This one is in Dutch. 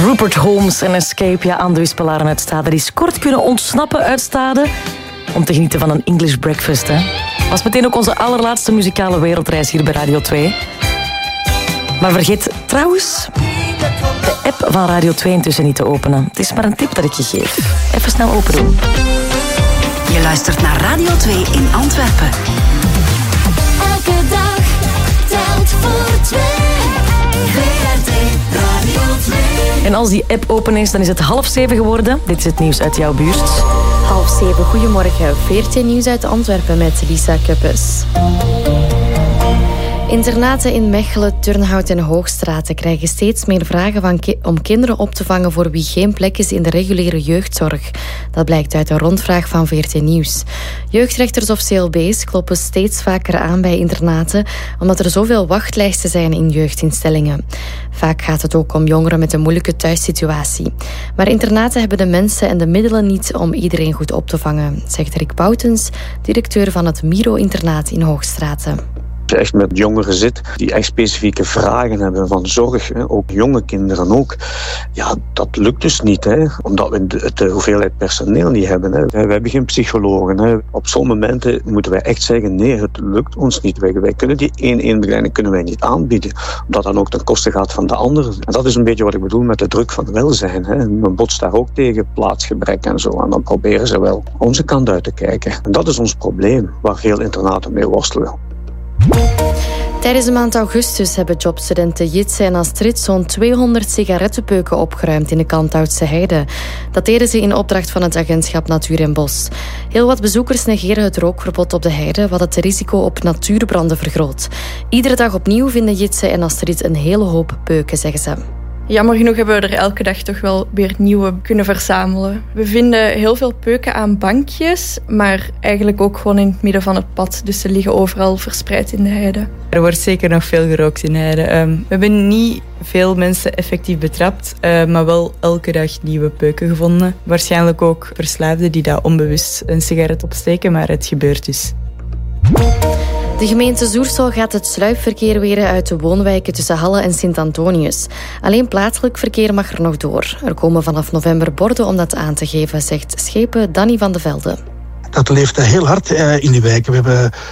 Rupert Holmes en Escape. Ja, Andries Pelaren uit Stade is kort kunnen ontsnappen uit Stade om te genieten van een English breakfast. Hè. Was meteen ook onze allerlaatste muzikale wereldreis hier bij Radio 2. Maar vergeet trouwens de app van Radio 2 intussen niet te openen. Het is maar een tip dat ik je geef. Even snel open doen. Je luistert naar Radio 2 in Antwerpen. Elke dag telt voor 2. VRT Radio 2. En als die app open is, dan is het 6:30 geworden. Dit is het nieuws uit jouw buurt. 6:30, goedemorgen. VRT Nieuws uit Antwerpen met Lisa Kuppes. Internaten in Mechelen, Turnhout en Hoogstraten krijgen steeds meer vragen om kinderen op te vangen voor wie geen plek is in de reguliere jeugdzorg. Dat blijkt uit een rondvraag van VRT Nieuws. Jeugdrechters of CLB's kloppen steeds vaker aan bij internaten omdat er zoveel wachtlijsten zijn in jeugdinstellingen. Vaak gaat het ook om jongeren met een moeilijke thuissituatie. Maar internaten hebben de mensen en de middelen niet om iedereen goed op te vangen, zegt Rick Boutens, directeur van het Miro-internaat in Hoogstraten. Als je echt met jongeren zit die echt specifieke vragen hebben van zorg, ook jonge kinderen ook, ja, dat lukt dus niet, omdat we de hoeveelheid personeel niet hebben. We hebben geen psychologen. Op sommige momenten moeten wij echt zeggen, nee, het lukt ons niet. Wij kunnen die 1-1 begeleiding kunnen wij niet aanbieden, omdat dat dan ook ten koste gaat van de anderen. En dat is een beetje wat ik bedoel met de druk van welzijn. Men botst daar ook tegen plaatsgebrek en zo. En dan proberen ze wel onze kant uit te kijken. En dat is ons probleem, waar veel internaten mee worstelen. Tijdens de maand augustus hebben jobstudenten Jitse en Astrid zo'n 200 sigarettenpeuken opgeruimd in de Kalmthoutse Heide. Dat deden ze in opdracht van het agentschap Natuur en Bos. Heel wat bezoekers negeren het rookverbod op de heide, wat het risico op natuurbranden vergroot. Iedere dag opnieuw vinden Jitse en Astrid een hele hoop peuken, zeggen ze. Jammer genoeg hebben we er elke dag toch wel weer nieuwe kunnen verzamelen. We vinden heel veel peuken aan bankjes, maar eigenlijk ook gewoon in het midden van het pad. Dus ze liggen overal verspreid in de heide. Er wordt zeker nog veel gerookt in de heide. We hebben niet veel mensen effectief betrapt, maar wel elke dag nieuwe peuken gevonden. Waarschijnlijk ook verslaafden die daar onbewust een sigaret opsteken, maar het gebeurt dus. De gemeente Zoersel gaat het sluipverkeer weren uit de woonwijken tussen Halle en Sint-Antonius. Alleen plaatselijk verkeer mag er nog door. Er komen vanaf november borden om dat aan te geven, zegt schepen Danny van de Velde. Dat leeft heel hard in die wijken. We hebben